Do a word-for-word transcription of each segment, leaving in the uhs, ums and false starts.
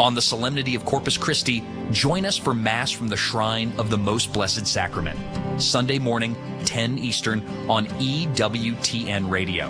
On the solemnity of Corpus Christi, join us for Mass from the Shrine of the Most Blessed Sacrament, Sunday morning, ten Eastern, on E W T N Radio.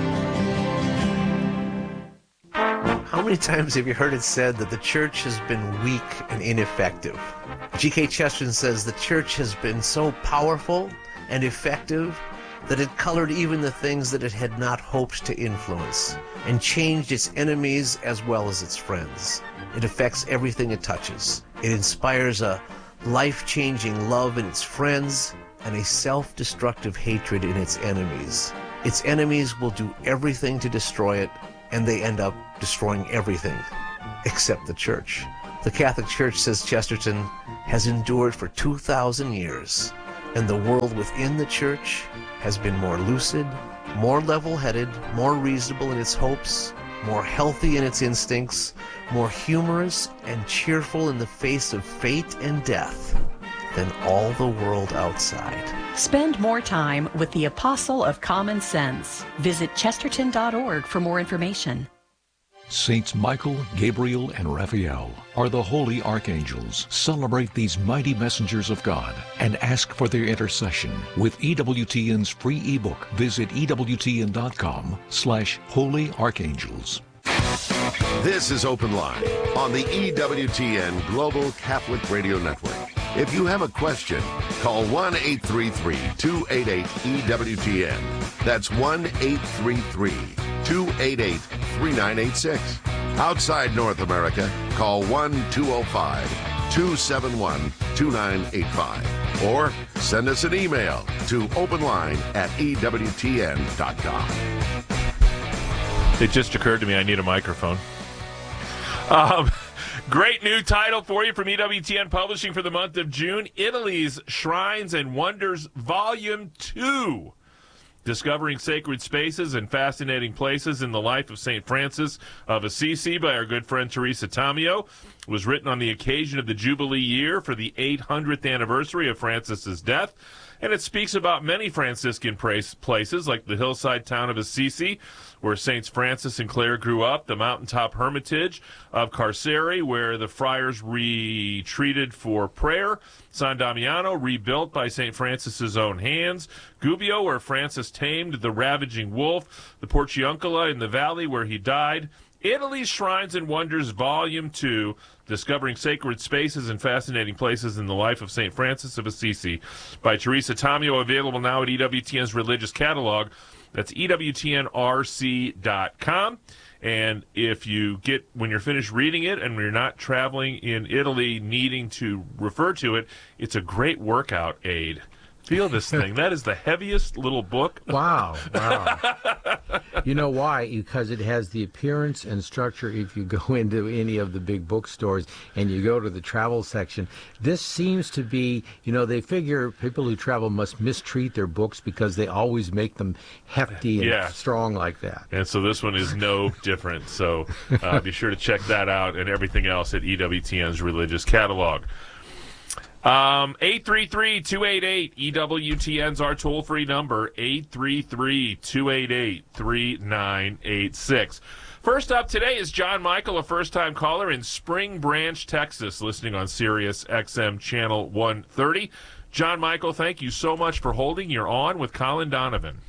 How many times have you heard it said that the church has been weak and ineffective? G K Chesterton says the church has been so powerful and effective that it colored even the things that it had not hoped to influence, and changed its enemies as well as its friends. It affects everything it touches. It inspires a life-changing love in its friends and a self-destructive hatred in its enemies. Its enemies will do everything to destroy it, and they end up destroying everything except the church. The Catholic Church, says Chesterton, has endured for two thousand years, and the world within the church has been more lucid, more level-headed, more reasonable in its hopes, more healthy in its instincts, more humorous and cheerful in the face of fate and death than all the world outside. Spend more time with the Apostle of Common Sense. Visit chesterton dot org for more information. Saints Michael, Gabriel, and Raphael are the holy archangels. Celebrate these mighty messengers of God and ask for their intercession with E W T N's free ebook. Visit E W T N dot com slash holy archangels. This is Open Line on the E W T N Global Catholic Radio Network. If you have a question, call one eight three three, two eight eight, E W T N. That's one eight three three, two eight eight, three nine eight six. Outside North America, call one two oh five, two seven one, two nine eight five. Or send us an email to openline at E W T N dot com. It just occurred to me I need a microphone. Um, great new title for you from E W T N Publishing for the month of June. Italy's Shrines and Wonders, Volume two. Discovering Sacred Spaces and Fascinating Places in the Life of Saint Francis of Assisi by our good friend Teresa Tamio. It was written on the occasion of the Jubilee year for the eight hundredth anniversary of Francis's death. And it speaks about many Franciscan places, like the hillside town of Assisi, where Saints Francis and Clare grew up, the mountaintop hermitage of Carceri, where the friars retreated for prayer, San Damiano, rebuilt by Saint Francis's own hands, Gubbio, where Francis tamed the ravaging wolf, the Porciuncula in the valley where he died, Italy's Shrines and Wonders, Volume two, Discovering Sacred Spaces and Fascinating Places in the Life of Saint Francis of Assisi by Teresa Tamio, available now at E W T N's Religious Catalog. That's E W T N R C dot com. And if you get, when you're finished reading it and you're not traveling in Italy needing to refer to it, it's a great workout aid. Feel this thing. That is the heaviest little book. Wow. Wow. You know why? Because it has the appearance and structure. If you go into any of the big bookstores and you go to the travel section, this seems to be, you know, they figure people who travel must mistreat their books because they always make them hefty and yeah. strong like that. And so this one is no different. So uh, be sure to check that out and everything else at E W T N's Religious Catalog. Um, eight three three, two eight eight, E W T N's our toll-free number, eight three three, two eight eight, three nine eight six. First up today is John Michael, a first-time caller in Spring Branch, Texas, listening on Sirius X M Channel one thirty. John Michael, thank you so much for holding. You're on with Colin Donovan.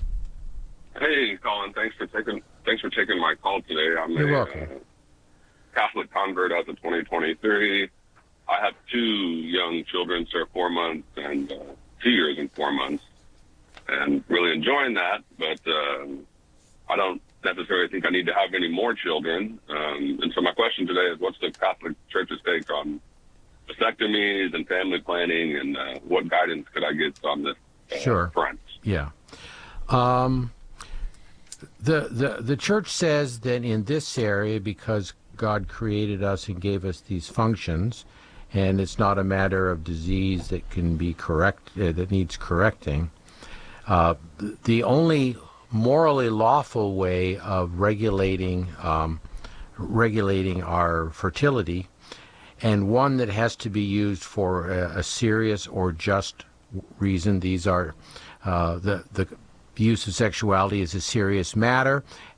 Hey, Colin, thanks for taking thanks for taking my call today. I'm You're a welcome. Uh, Catholic convert as of twenty twenty-three. I have two young children, so four months and uh, two years and four months, and really enjoying that. But um, I don't necessarily think I need to have any more children. Um, and so my question today is, what's the Catholic Church's take on vasectomies and family planning, and uh, what guidance could I get on this uh, Sure. front? Yeah. Um, the, the, the Church says that in this area, because God created us and gave us these functions, and it's not a matter of disease that can be correct, uh, that needs correcting. Uh, the only morally lawful way of regulating um, regulating our fertility, and one that has to be used for a, a serious or just reason. These are uh, the the use of sexuality is a serious matter,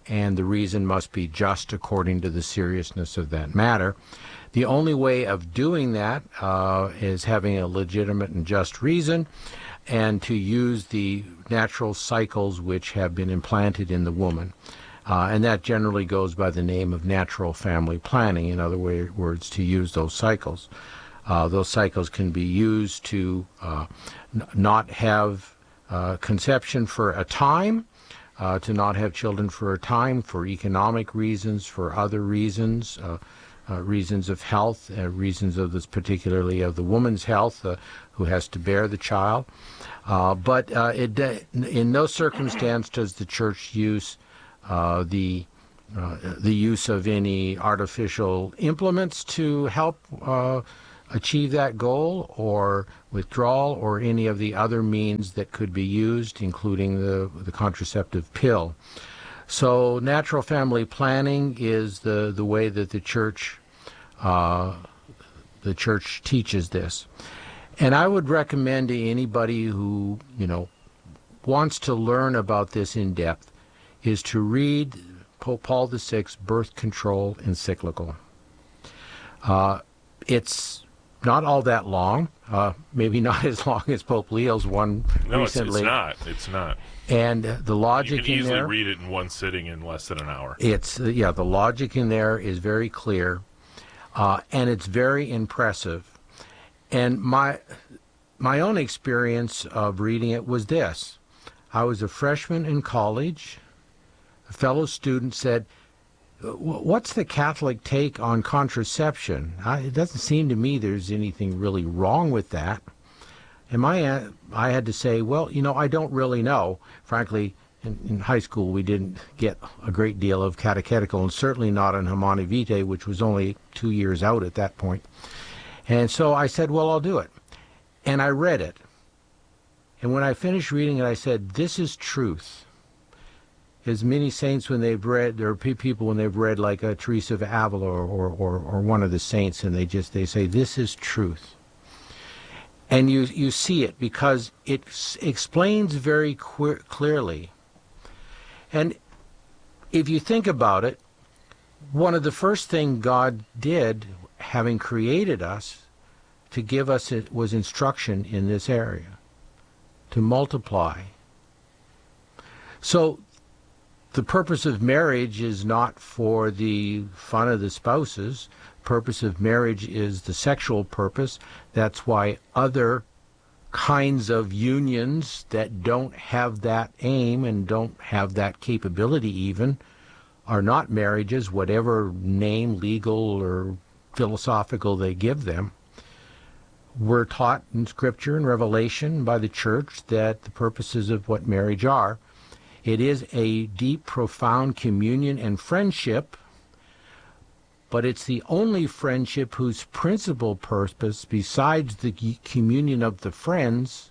and the reason must be just according to the seriousness of that matter. The only way of doing that uh, is having a legitimate and just reason, and to use the natural cycles which have been implanted in the woman. Uh, and that generally goes by the name of natural family planning, in other way, words, to use those cycles. Uh, those cycles can be used to uh, n- not have uh, conception for a time, uh, to not have children for a time, for economic reasons, for other reasons, uh, uh, reasons of health, uh, reasons of this, particularly of the woman's health, uh, who has to bear the child. Uh, but uh, it, in no circumstance does the church use uh, the uh, the use of any artificial implements to help uh, achieve that goal, or withdrawal, or any of the other means that could be used, including the, the contraceptive pill. So natural family planning is the, the way that the church uh, the church teaches this. And I would recommend to anybody who, you know, wants to learn about this in depth is to read Pope Paul the Sixth's birth control encyclical. Uh, it's not all that long, uh, maybe not as long as Pope Leo's one no, recently. No, it's, it's not. It's not. And the logic you can in easily there, read it in one sitting in less than an hour. It's uh, yeah, the logic in there is very clear, uh, and it's very impressive. And my my own experience of reading it was this: I was a freshman in college. A fellow student said, "What's the Catholic take on contraception? I, it doesn't seem to me there's anything really wrong with that." And my, I had to say, well, you know, I don't really know. Frankly, in, in high school we didn't get a great deal of catechetical, and certainly not in Humanae Vitae, which was only two years out at that point. And so I said, well, I'll do it. And I read it. And when I finished reading it, I said, this is truth. As many saints, when they've read, there are people when they've read like a Teresa of Avila or, or, or, or one of the saints, and they just, they say, this is truth. And you, you see it because it s- explains very que- clearly. And if you think about it, one of the first things God did, having created us, to give us it was instruction in this area, to multiply. So the purpose of marriage is not for the fun of the spouses. Purpose of marriage is the sexual purpose. That's why other kinds of unions that don't have that aim and don't have that capability even are not marriages, whatever name, legal or philosophical, they give them. We're taught in Scripture and Revelation by the Church that the purposes of what marriage are. It is a deep, profound communion and friendship, but it's the only friendship whose principal purpose, besides the communion of the friends,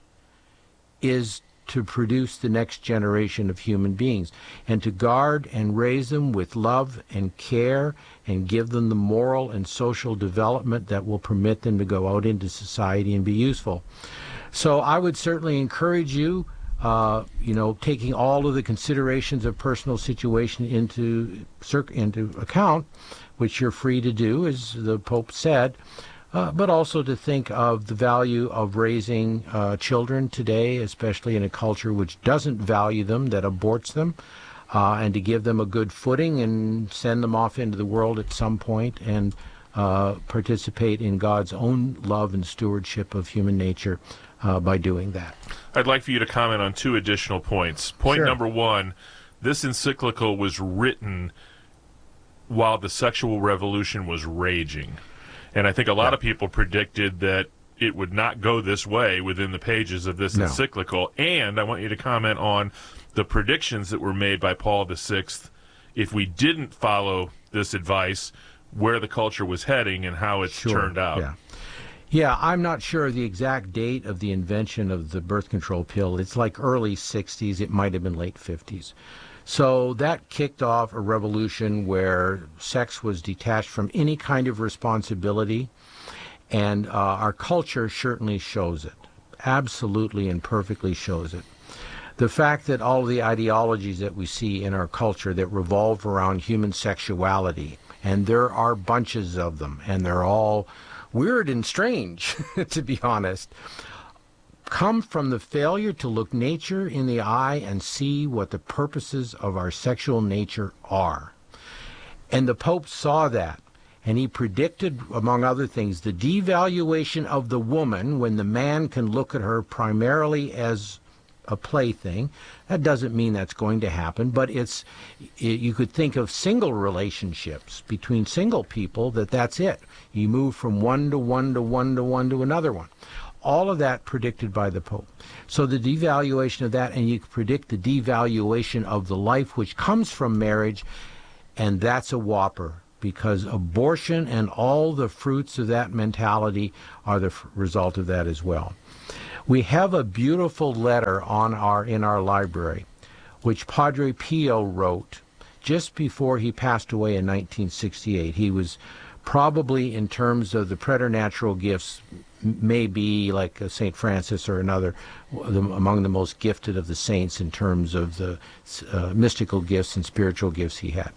is to produce the next generation of human beings, and to guard and raise them with love and care, and give them the moral and social development that will permit them to go out into society and be useful. So I would certainly encourage you, uh, you know, taking all of the considerations of personal situation into into account, which you're free to do, as the Pope said, uh, but also to think of the value of raising uh, children today, especially in a culture which doesn't value them, that aborts them, uh, and to give them a good footing and send them off into the world at some point and uh, participate in God's own love and stewardship of human nature uh, by doing that. I'd like for you to comment on two additional points. Point Sure. number one, this encyclical was written while the sexual revolution was raging. And I think a lot Yeah. of people predicted that it would not go this way within the pages of this No. encyclical. And I want you to comment on the predictions that were made by Paul the Sixth if we didn't follow this advice, where the culture was heading and how it's Sure. turned out. Yeah. Yeah, I'm not sure of the exact date of the invention of the birth control pill. It's like early sixties. It might have been late fifties. So that kicked off a revolution where sex was detached from any kind of responsibility, and uh, our culture certainly shows it, absolutely and perfectly shows it. the fact that all of the ideologies that we see in our culture that revolve around human sexuality, and there are bunches of them, and they're all weird and strange, to be honest, come from the failure to look nature in the eye and see what the purposes of our sexual nature are. And the Pope saw that, and he predicted, among other things, the devaluation of the woman when the man can look at her primarily as a plaything. That doesn't mean that's going to happen, but it's, it, you could think of single relationships between single people, that that's it. You move from one to one to one to one to another one. All of that predicted by the Pope. So the devaluation of that, and you predict the devaluation of the life which comes from marriage, and that's a whopper, because abortion and all the fruits of that mentality are the f- result of that as well. We have a beautiful letter on our in our library, which Padre Pio wrote just before he passed away in nineteen sixty-eight. He was probably, in terms of the preternatural gifts, maybe like Saint Francis or another, among the most gifted of the saints in terms of the uh, mystical gifts and spiritual gifts he had.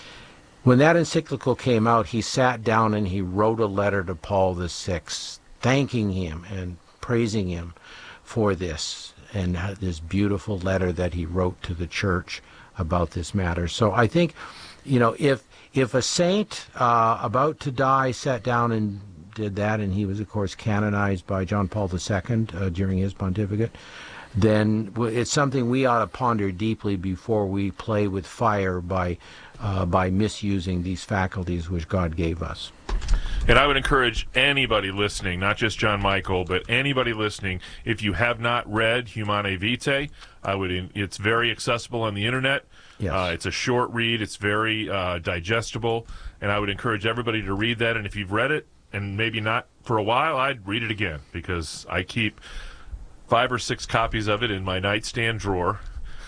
When that encyclical came out, he sat down and he wrote a letter to Paul the Sixth, thanking him and praising him for this, and this beautiful letter that he wrote to the church about this matter. So I think, you know, if if a saint uh, about to die sat down and did that, and he was, of course, canonized by John Paul the Second uh, during his pontificate, then it's something we ought to ponder deeply before we play with fire by uh, by misusing these faculties which God gave us. And I would encourage anybody listening, not just John Michael, but anybody listening, if you have not read Humanae Vitae, I would. It's very accessible on the internet. Yes. Uh, it's a short read. It's very uh, digestible, and I would encourage everybody to read that. And if you've read it, and maybe not for a while, I'd read it again, because I keep five or six copies of it in my nightstand drawer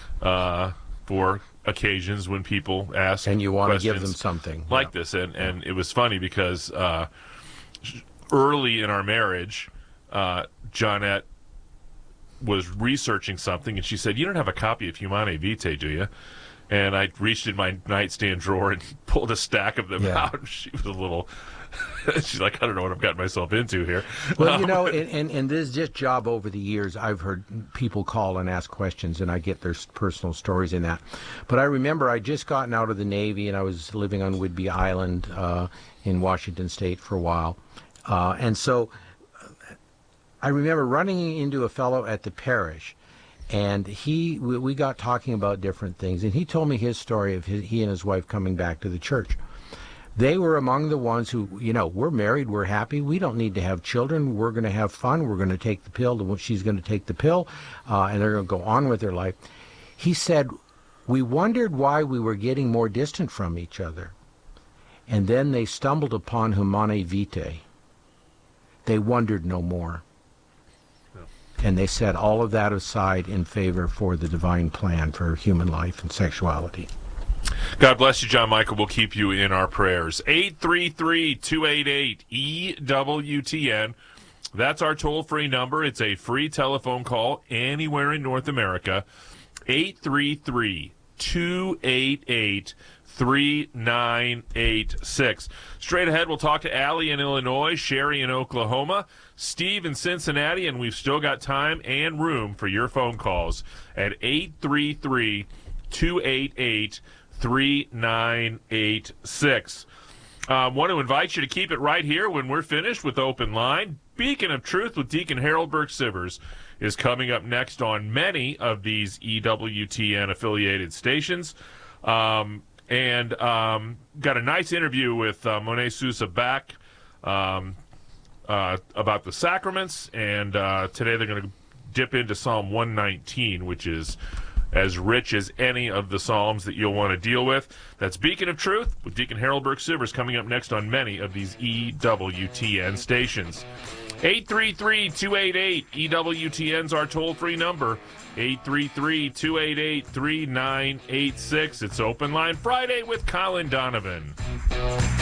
uh, for occasions when people ask and you want to questions give them something like yeah. this. And, and it was funny because uh, early in our marriage, uh, Johnette was researching something, and she said, "You don't have a copy of Humanae Vitae, do you?" And I reached in my nightstand drawer and pulled a stack of them yeah. out. She was a little... She's like, I don't know what I've gotten myself into here. Well, um, you know, and, and, and this just job over the years, I've heard people call and ask questions, and I get their personal stories in that. But I remember I'd just gotten out of the Navy, and I was living on Whidbey Island uh, in Washington State for a while. Uh, and so I remember running into a fellow at the parish, and he we, we got talking about different things, and he told me his story of his, he and his wife coming back to the church. They were among the ones who, you know, we're married, we're happy, we don't need to have children, we're going to have fun, we're going to take the pill, she's going to take the pill, uh, and they're going to go on with their life. He said, we wondered why we were getting more distant from each other. And then they stumbled upon Humanae Vitae. They wondered no more. And they set all of that aside in favor for the divine plan for human life and sexuality. God bless you, John Michael. We'll keep you in our prayers. eight three three, two eight eight, E W T N. That's our toll-free number. It's a free telephone call anywhere in North America. eight three three, two eight eight, three nine eight six. Straight ahead, we'll talk to Allie in Illinois, Sherry in Oklahoma, Steve in Cincinnati, and we've still got time and room for your phone calls at eight three three, two eight eight, three nine eight six. I uh, want to invite you to keep it right here when we're finished with Open Line. Beacon of Truth with Deacon Harold Burke-Sivers is coming up next on many of these E W T N-affiliated stations. Um, and um, got a nice interview with uh, Monet Sousa back um, uh, about the sacraments. And uh, today they're going to dip into Psalm one nineteen, which is as rich as any of the Psalms that you'll want to deal with. That's Beacon of Truth with Deacon Harold Burke-Sivers coming up next on many of these E W T N stations. eight three three, two eight eight, E W T N's our toll-free number. eight three three, two eight eight, three nine eight six. It's Open Line Friday with Colin Donovan.